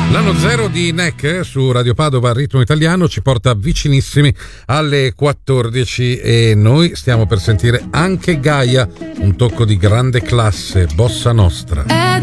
L'anno zero di NEC su Radio Padova Ritmo Italiano ci porta vicinissimi alle 14 e noi stiamo per sentire anche Gaia, un tocco di grande classe, bossa nostra.